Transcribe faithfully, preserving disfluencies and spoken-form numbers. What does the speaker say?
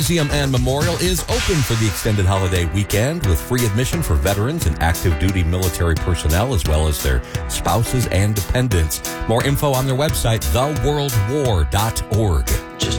Museum and Memorial is open for the extended holiday weekend with free admission for veterans and active duty military personnel as well as their spouses and dependents. More info on their website, the world war dot org.